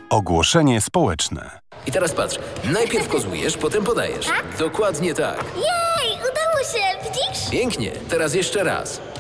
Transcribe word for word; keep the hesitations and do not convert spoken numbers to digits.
Ogłoszenie społeczne. I teraz patrz, najpierw kozujesz, potem podajesz. Tak? Dokładnie tak. Jej, udało się, widzisz? Pięknie, teraz jeszcze raz.